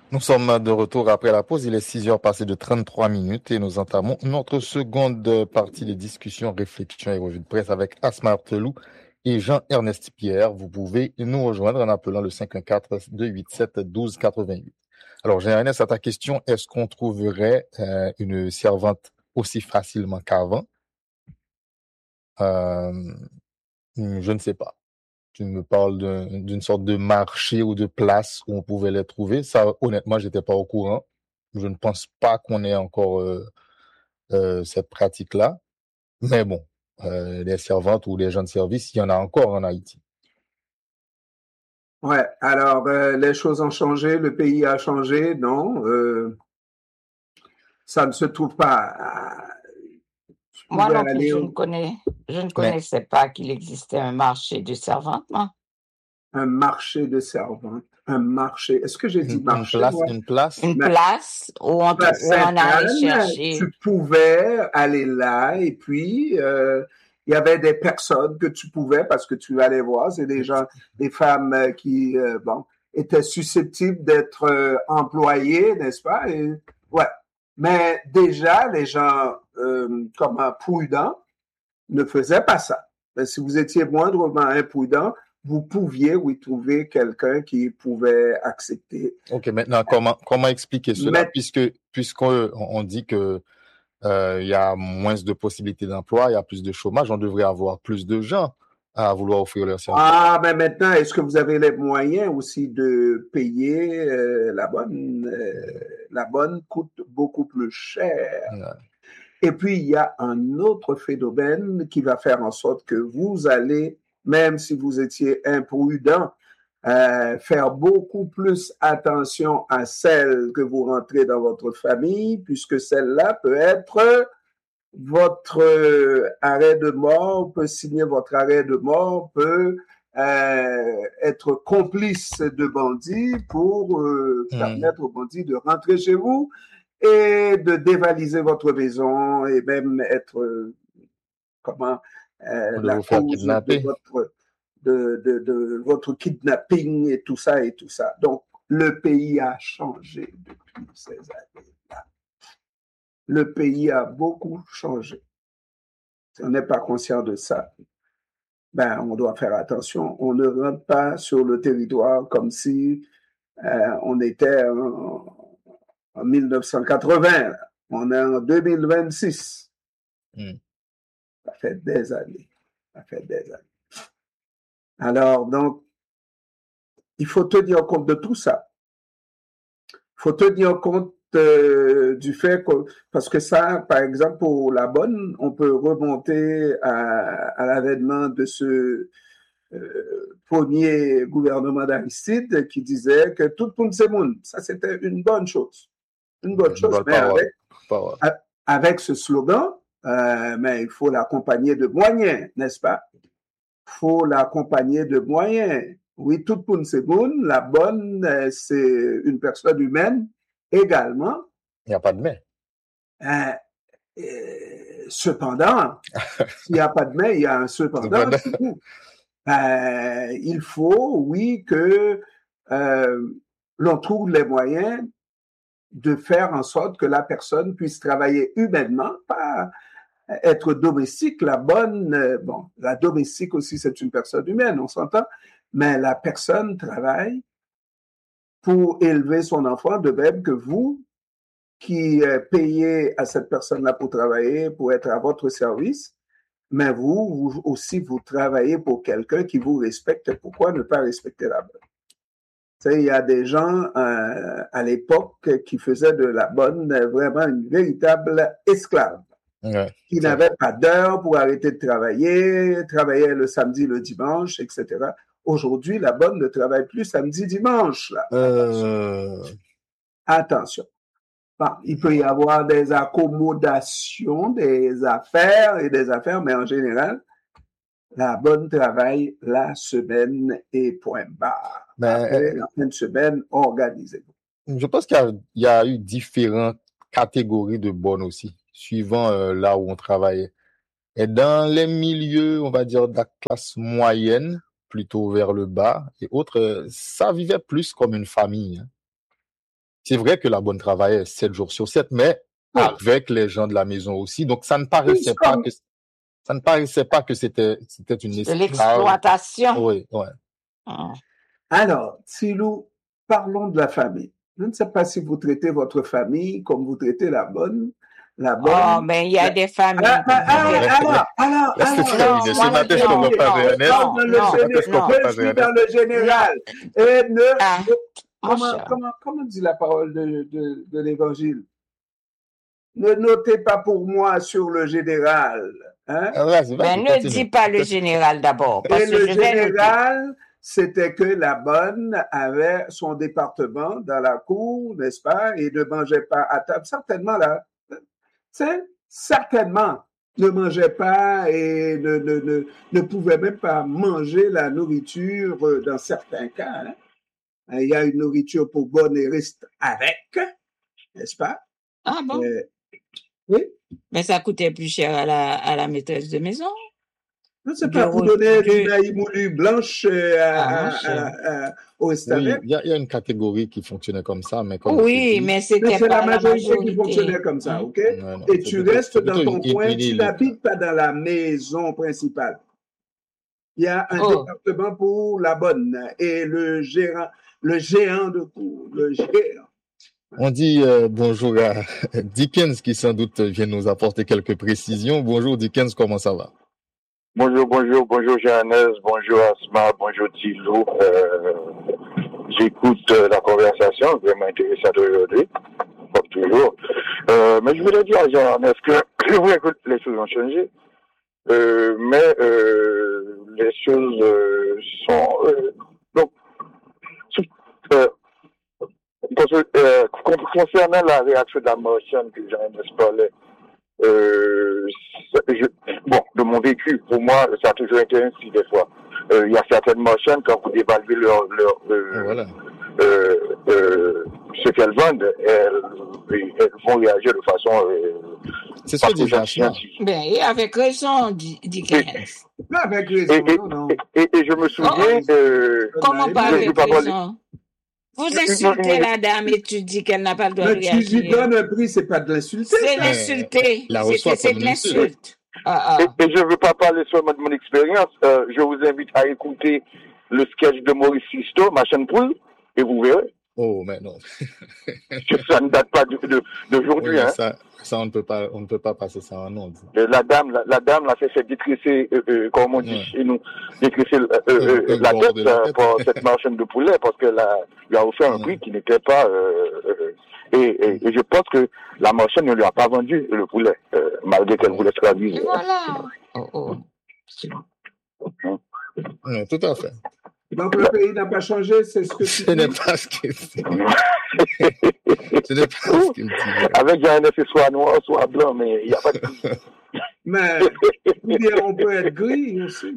Nous sommes de retour après la pause. Il est 6 heures passées de 33 minutes et nous entamons notre seconde partie de discussion, réflexion et revue de presse avec Asma Artelou et Jean-Ernest Pierre. Vous pouvez nous rejoindre en appelant le 514-287-1288. Alors, Jean-Ernest, à ta question, est-ce qu'on trouverait une servante aussi facilement qu'avant? Je ne sais pas. Tu me parles d'une sorte de marché ou de place où on pouvait les trouver. Ça, honnêtement, j'étais pas au courant. Je ne pense pas qu'on ait encore cette pratique-là. Mais bon, les servantes ou les gens de service, il y en a encore en Haïti. Ouais, alors les choses ont changé, le pays a changé, non, ça ne se trouve pas. Tu Moi pouvais non plus, aller je ne Mais connaissais pas qu'il existait un marché de servantes, moi. un marché de servantes, un marché. Est-ce que j'ai dit marché, moi? une place. Une Mais place où à où on allait Sainte-Anne, chercher. tu pouvais aller là et puis il y avait des personnes que tu pouvais, parce que tu allais voir, c'est des gens, des femmes qui, bon, étaient susceptibles d'être employées, n'est-ce pas? Et, ouais. Mais déjà, les gens comme prudents ne faisaient pas ça. Mais si vous étiez moindrement imprudent, vous pouviez, oui, trouver quelqu'un qui pouvait accepter. Ok, maintenant, comment expliquer cela? Mais Puisqu'on on dit que il y a moins de possibilités d'emploi, il y a plus de chômage, on devrait avoir plus de gens à vouloir offrir leurs services. ah, ben maintenant, est-ce que vous avez les moyens aussi de payer la bonne coûte beaucoup plus cher. Ouais. Et puis, il y a un autre phénomène qui va faire en sorte que vous allez, même si vous étiez imprudent, faire beaucoup plus attention à celle que vous rentrez dans votre famille, puisque celle-là peut être votre arrêt de mort, peut signer votre arrêt de mort, peut être complice de bandits pour permettre aux bandits de rentrer chez vous et de dévaliser votre maison et même être comment De la vous faire cause kidnapper. de votre kidnapping et tout ça et tout ça. Donc le pays a changé depuis ces années-là. Le pays a beaucoup changé. Si on n'est pas conscient de ça, ben on doit faire attention. On ne rentre pas sur le territoire comme si on était en 1980. On est en 2026. Ça fait des années. Ça fait des années. Alors, donc, il faut tenir compte de tout ça. Il faut tenir compte du fait que, parce que ça, par exemple, pour la bonne, on peut remonter à l'avènement de ce premier gouvernement d'Aristide qui disait que tout le monde c'est monde. Ça, c'était une bonne chose. Une bonne chose. Mais avec ce slogan, mais il faut l'accompagner de moyens, n'est-ce pas? Il faut l'accompagner de moyens. Oui, tout le monde c'est monde. La bonne, c'est une personne humaine également. Il n'y a pas de mais. Cependant, s'il n'y a pas de mais, il y a un cependant. Il faut, oui, que l'on trouve les moyens de faire en sorte que la personne puisse travailler humainement, pas être domestique. La bonne, bon, la domestique aussi, c'est une personne humaine, on s'entend, mais la personne travaille pour élever son enfant de même que vous, qui payez à cette personne-là pour travailler, pour être à votre service, mais vous aussi, vous travaillez pour quelqu'un qui vous respecte. Pourquoi ne pas respecter la bonne? Tu sais, il y a des gens à l'époque qui faisaient de la bonne vraiment une véritable esclave, qui n'avait pas d'heure pour arrêter de travailler, travaillait le samedi, le dimanche, etc. Aujourd'hui, la bonne ne travaille plus samedi, dimanche. Là. Attention. Bon, il peut y avoir des accommodations, des affaires et des affaires, mais en général, la bonne travaille la semaine et point barre. Après, la fin de semaine, organisez-vous. Je pense qu'il y a eu différentes catégories de bonnes aussi, suivant là où on travaillait. Et dans les milieux, on va dire, de la classe moyenne, plutôt vers le bas, et autres, ça vivait plus comme une famille. Hein. c'est vrai que la bonne travaillait 7 jours sur 7, mais Oui. avec les gens de la maison aussi. Donc, ça ne Oui, paraissait c'est pas comme que c'était une De esclave. l'exploitation. Oui, ouais. Hum. Alors, Thilo, parlons de la famille. Je ne sais pas si vous traitez votre famille comme vous traitez la bonne. Oh, mais il y a des familles. Laisse-le Non, terminer. Ce moi, matin, je non, comprends pas, non, Ernest. non, non, Je comprends pas, Je suis Ernest. dans le général. non. Et Ah, mon cher. comment dit la parole de l'évangile? Ne notez pas pour moi sur le général. Hein? Vas-y, Ben, ne continue. dis pas le général d'abord, Et parce que le je vais noter. général, c'était que la bonne avait son département dans la cour, n'est-ce pas, et ne mangeait pas à table. Certainement, là, certainement ne mangeait pas et ne pouvait même pas manger la nourriture dans certains cas. Hein. Il y a une nourriture pour bonne et reste avec, n'est-ce pas? Ah bon? Oui. Mais ça coûtait plus cher à la maîtresse de maison. Je ne sais pas, pour donner du naïmoulu blanche au Oui, Estabec. il y a une catégorie qui fonctionnait comme ça, mais comme oui, mais c'était c'est pas la majorité qui fonctionnait comme ça, ok? Non, et tu restes dans ton coin, tu élite. n'habites pas dans la maison principale. Il y a un département pour la bonne et le géant de cour, le géant. On dit bonjour à Dickens qui sans doute vient nous apporter quelques précisions. Bonjour Dickens, comment ça va? Bonjour Jeannès, bonjour Asma, bonjour Thilo. J'écoute la conversation, vraiment intéressante aujourd'hui, comme toujours. Mais je voulais dire à Jeannès que je vois que les choses ont changé, mais les choses sont... donc, parce que concernant la réaction de la Martienne que Jeannès parlait, de mon vécu, pour moi, ça a toujours été ainsi des fois. Il y a certaines machines, quand vous dévaluez ce qu'elles vendent, elles vont réagir de façon c'est ce que dit Asma. Ben, et avec raison, Dickens. Avec raison, non. Et je me souviens... comment pas avec raison? Vous insultez la dame et tu dis qu'elle n'a pas le droit de réagir. Mais tu lui donnes un prix, c'est pas de l'insulter. C'est l'insulter. C'est de l'insulte. Et je ne veux pas parler seulement de mon expérience. Je vous invite à écouter le sketch de Maurice Sisto, Ma chaîne poule, et vous verrez. Oh, mais non. Ça ne date pas d'aujourd'hui. Oui, hein. Ça, on ne peut pas passer ça en ondes. La dame l'a fait détresser, comme on dit chez nous, détresser la tête pour cette marchaine de poulet, parce qu'elle lui a offert un prix qui n'était pas... Et je pense que la marchaine ne lui a pas vendu le poulet, malgré qu'elle voulait se traduire. Voilà. Non, tout à fait. Donc le pays n'a pas changé, c'est ce que tu dis. Ce n'est pas ce qu'il dit. Ce n'est pas ce qu'il dit. Avec Jeannès, c'est soit noir, soit blanc, mais il n'y a pas de... Mais on peut être gris aussi.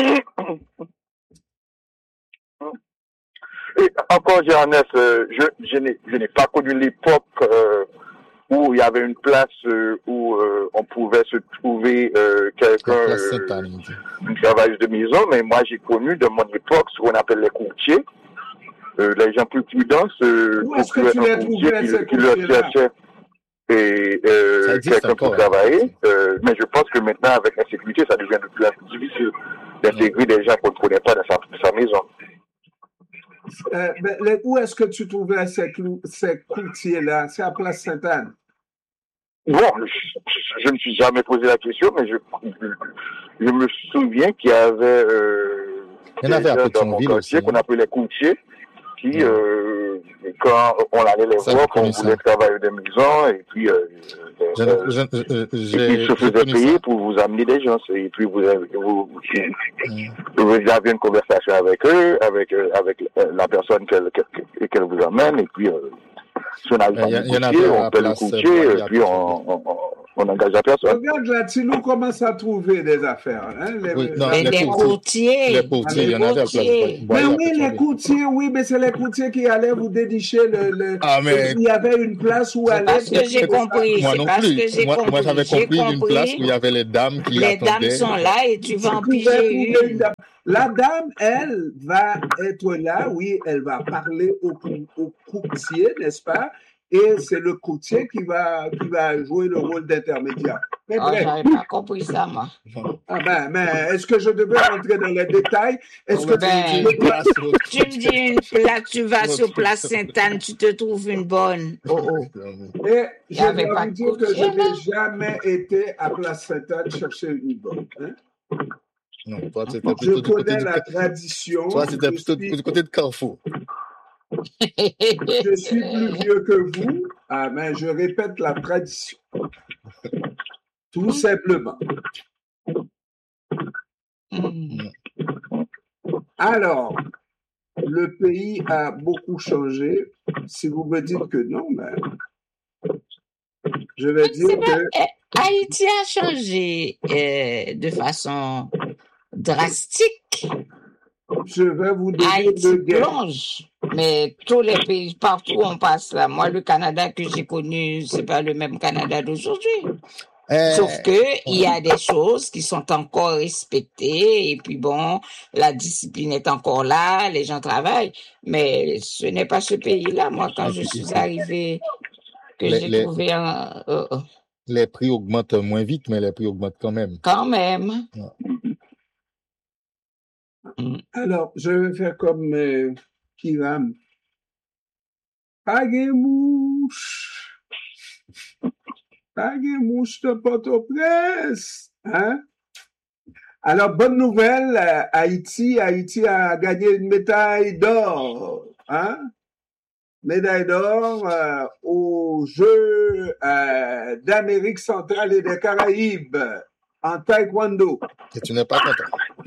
Et encore, Jeannès, je n'ai pas connu l'époque où il y avait une place où on pouvait se trouver quelqu'un, une travailleuse de maison, mais moi j'ai connu de mon époque ce qu'on appelle les courtiers, les gens plus prudents, où est-ce que tu l'as trouvé à ces courtiers-là? Et quelqu'un pour travailler, mais je pense que maintenant avec l'insécurité ça devient de plus en plus difficile d'intégrer des gens qu'on ne connaît pas dans sa maison. Où est-ce que tu trouvais ces courtiers-là? C'est à Place Sainte-Anne? Bon, je ne me suis jamais posé la question, mais je me souviens qu'il y avait dans mon quartier qu'on appelait les courtiers, qui, quand on allait les voir, quand on voulait travailler des maisons, et puis ils se faisaient payer pour vous amener des gens, et puis vous avez une conversation avec eux, avec la personne qu'elle vous amène, et puis si on arrive à courtier, on paie le courtier, et puis on engage la personne. Regarde là, Thilo commence à trouver des affaires. Hein, les courtiers. Les courtiers, il y en avait à Place. Mais oui, les courtiers, oui, mais c'est les courtiers qui allaient vous dénicher il y avait une place où aller. Parce que j'ai compris. Moi non plus. Moi, j'avais compris une place où il y avait les dames qui attendaient. Les dames sont là et tu vas en piger une. La dame, elle, va être là, oui, elle va parler au courtier, n'est-ce pas? Et c'est le courtier qui va jouer le rôle d'intermédiaire. Mais bref. J'avais pas compris ça, moi. Ah mais est-ce que je devais rentrer dans les détails? Est-ce que tu me dis là, tu vas sur Place Sainte-Anne, tu te trouves une bonne. Et je vais vous dire que je n'ai jamais été à Place Sainte-Anne chercher une bonne. Hein? Non, toi, c'était plutôt je connais la tradition. Toi, c'était plutôt du côté de Carrefour. Je suis plus vieux que vous, mais je répète la tradition. Tout simplement. Alors, le pays a beaucoup changé. Si vous me dites que non, je vais dire que... Haïti a changé de façon drastique. Je vais vous donner Haïti plonge, mais tous les pays, partout où on passe là. Moi, le Canada que j'ai connu, c'est pas le même Canada d'aujourd'hui. Sauf que il y a des choses qui sont encore respectées et puis bon, la discipline est encore là, les gens travaillent, mais ce n'est pas ce pays-là. Moi, quand je suis arrivé, que j'ai trouvé les prix augmentent moins vite, mais les prix augmentent quand même. Quand même. Alors, je vais faire comme Kiram. Paguemouche. Paguemouche de Port-au-Prince. Hein? Alors, bonne nouvelle, Haïti a gagné une médaille d'or. Hein? Médaille d'or aux Jeux d'Amérique centrale et des Caraïbes en taekwondo. Et tu n'es pas content?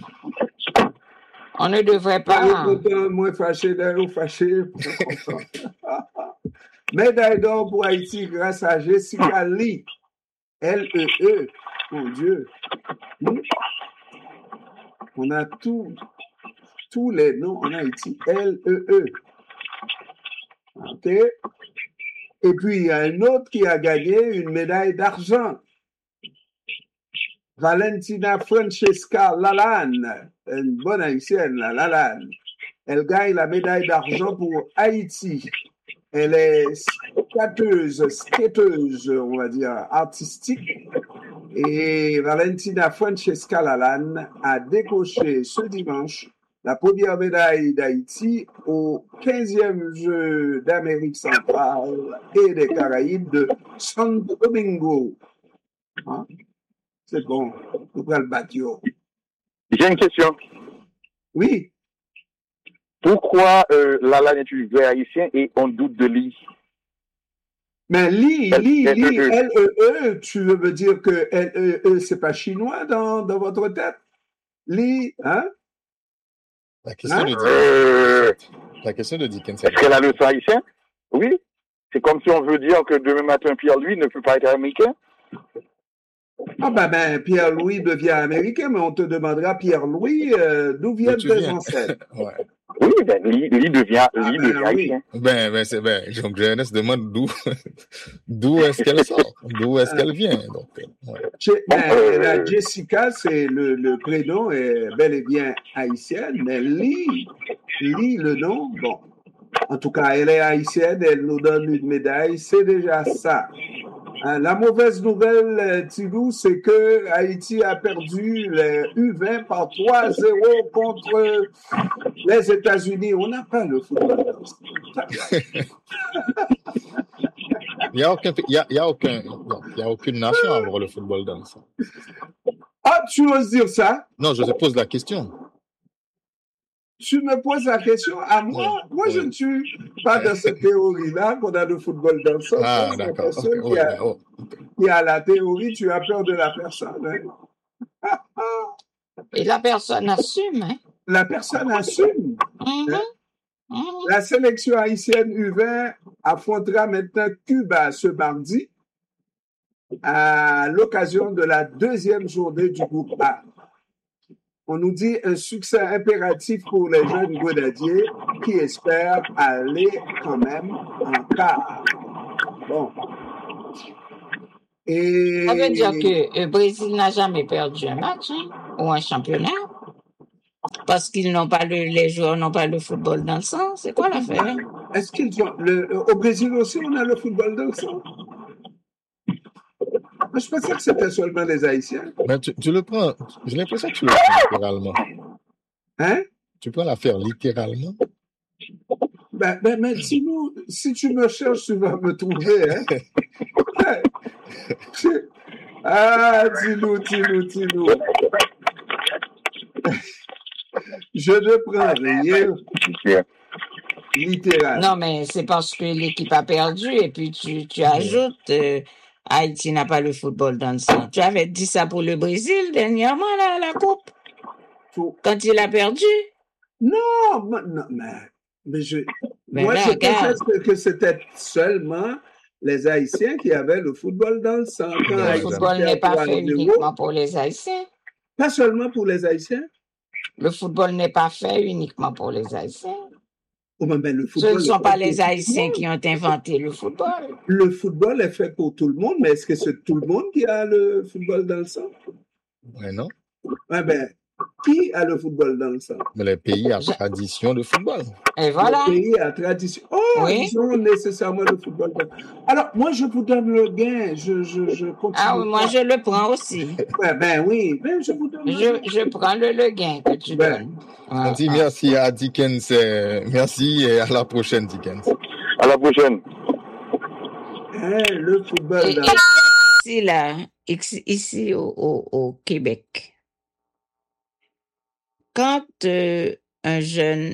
On ne devrait pas. Moins fâché, d'ailleurs, fâché. Médaille d'or pour Haïti grâce à Jessica Lee. L-E-E. Mon Dieu. On a tous les noms en Haïti. L-E-E. OK. Et puis, il y a un autre qui a gagné une médaille d'argent. Valentina Francesca Lalanne, une bonne haïtienne, Lalanne. Elle gagne la médaille d'argent pour Haïti. Elle est skateuse, on va dire, artistique. Et Valentina Francesca Lalanne a décoché ce dimanche la première médaille d'Haïti aux 15e Jeux d'Amérique centrale et des Caraïbes de Santo Domingo. Hein? C'est bon, nous prenons le bateau. J'ai une question. Oui. Pourquoi Lalanne est une vraie haïtienne et on doute de Lee? Mais Lee, L-E-E, tu veux me dire que L-E-E, c'est pas chinois dans votre tête? Lee, hein? La question de Dickens. Est-ce qu'elle a le sang haïtien? Oui. C'est comme si on veut dire que demain matin, Pierre-Louis ne peut pas être américain. Ah ben Pierre-Louis devient américain, mais on te demandera, Pierre-Louis, d'où viennent tes ancêtres? Ouais. Oui, ben Lee devient haïtien. Donc Jeunesse demande d'où est-ce qu'elle sort, d'où est-ce qu'elle vient. Donc, la Jessica, c'est le prénom est bel et bien haïtienne, mais Lee, le nom, bon, en tout cas, elle est haïtienne, elle nous donne une médaille, c'est déjà ça. La mauvaise nouvelle, Tidou, c'est que Haïti a perdu les U20 par 3-0 contre les États-Unis. On n'a pas le football. Il n'y a aucune nation à avoir le football danse. Ah, tu oses dire ça? Non, je te pose la question. Tu me poses la question à moi? Moi, je ne suis pas dans cette théorie-là qu'on a le football dansant. Ah, d'accord. Qui a la théorie, tu as peur de la personne. Hein? Et la personne assume. Hein? La personne assume. La sélection haïtienne U20 affrontera maintenant Cuba ce mardi à l'occasion de la deuxième journée du groupe A. On nous dit un succès impératif pour les jeunes grenadiers qui espèrent aller quand même en quart. Bon. Et... Ça veut dire que le Brésil n'a jamais perdu un match, hein, ou un championnat? Parce qu'ils n'ont pas les joueurs n'ont pas le football dans le sang. C'est quoi l'affaire? Est-ce qu'ils ont au Brésil aussi, on a le football dans le sang? Je pensais que c'était seulement les Haïtiens. Mais tu le prends, j'ai l'impression que tu le prends littéralement. Hein? Tu prends l'affaire littéralement? Mais sinon, si tu me cherches, tu vas me trouver, hein? Dis-nous. Je ne prends rien littéral. Non, mais c'est parce que l'équipe a perdu et puis tu ajoutes Haïti n'a pas le football dans le sang. Tu avais dit ça pour le Brésil dernièrement, là, la coupe? Quand il a perdu? Non, mais moi, je pensais que c'était seulement les Haïtiens qui avaient le football dans le sang. Le football n'est pas fait uniquement pour les Haïtiens. Pas seulement pour les Haïtiens? Le football n'est pas fait uniquement pour les Haïtiens. Le football, ce ne sont pas les Haïtiens qui ont inventé le football. Le football est fait pour tout le monde, mais est-ce que c'est tout le monde qui a le football dans le sang? Ouais, non. Qui a le football dans le sang? Mais les pays à tradition de football. Et voilà. Les pays à tradition. Oui. Ils ont nécessairement le football. Alors, moi, je vous donne le gain. Je continue. Ah oui, moi, je le prends aussi. Oui. Je vous donne je prends le gain que tu donnes. On dit merci à Dickens. Merci et à la prochaine, Dickens. À la prochaine. Le football. Ici au Québec. Quand un jeune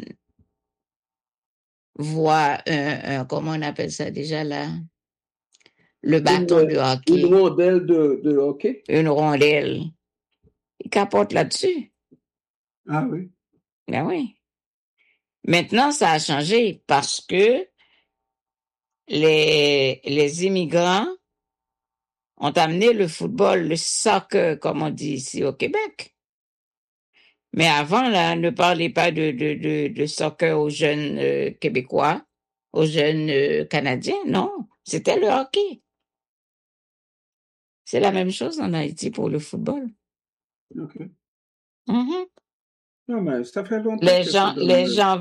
voit comment on appelle ça déjà là? Le bâton de hockey. Une rondelle de hockey? Une rondelle. Il capote là-dessus. Ah oui. Ben oui. Maintenant, ça a changé parce que les immigrants ont amené le football, le soccer, comme on dit ici au Québec. Mais avant, là, ne parlez pas de soccer aux jeunes Québécois, aux jeunes Canadiens, non. C'était le hockey. C'est la même chose en Haïti pour le football. OK. Mm-hmm. Non, mais ça fait longtemps. Les gens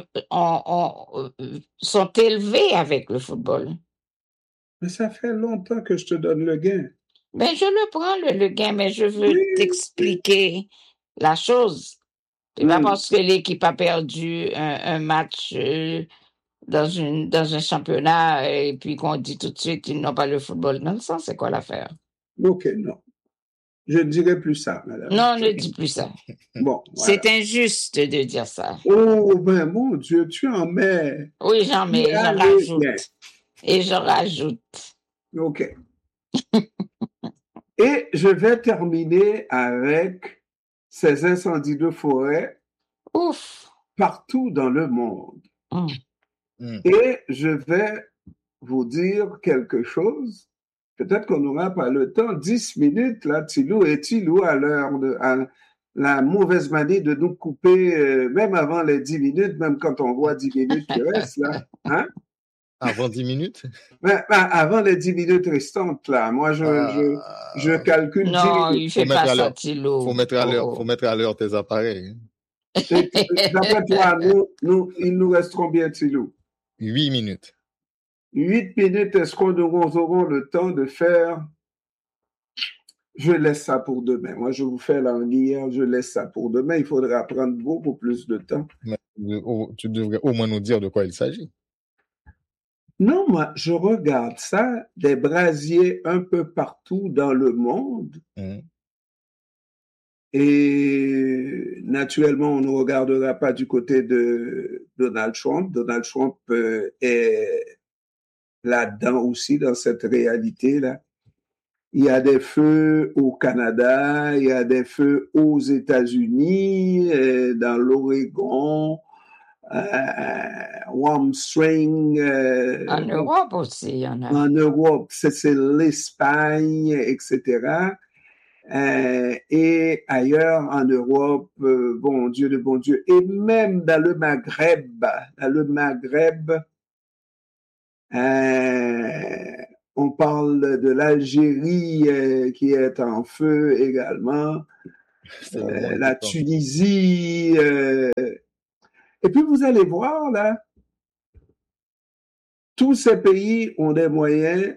sont élevés avec le football. Mais ça fait longtemps que je te donne le gain. Ben, je le prends, le gain, mais je veux t'expliquer la chose. C'est pas parce que l'équipe a perdu un match dans un championnat et puis qu'on dit tout de suite qu'ils n'ont pas le football dans le sang. C'est quoi l'affaire? OK, non. Je ne dirai plus ça, madame. Non, ne dis plus ça. Bon, voilà. C'est injuste de dire ça. Oh, ben, mon Dieu, tu en mets. Oui, j'en mets, j'en rajoute. Et je rajoute. OK. Et je vais terminer avec ces incendies de forêt partout dans le monde. Et je vais vous dire quelque chose. Peut-être qu'on n'aura pas le temps. 10 minutes, là, Tilou à l'heure à la mauvaise manie de nous couper, même avant les 10 minutes, même quand on voit 10 minutes qui restent, là. Hein? Avant 10 minutes? Avant les 10 minutes restantes, là. Moi, je calcule 10 minutes. Non, il fait pas ça, Tilou. Faut mettre à l'heure tes appareils. D'après toi, il nous reste combien, Tilou? 8 minutes. 8 minutes, est-ce qu'on aura le temps de faire? Je laisse ça pour demain. Moi, je vous fais là en hier, je laisse ça pour demain. Il faudra prendre beaucoup plus de temps. Mais, tu devrais au moins nous dire de quoi il s'agit. Non, moi, je regarde ça, des brasiers un peu partout dans le monde. Et naturellement, on ne regardera pas du côté de Donald Trump. Donald Trump est là-dedans aussi, dans cette réalité-là. Il y a des feux au Canada, il y a des feux aux États-Unis, dans l'Oregon, Warm Spring. En Europe aussi, il y en a. En Europe, c'est l'Espagne, etc. Et ailleurs en Europe, bon Dieu, et même dans le Maghreb, on parle de l'Algérie qui est en feu également. la Tunisie. Et puis vous allez voir là, tous ces pays ont des moyens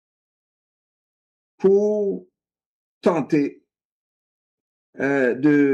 pour tenter de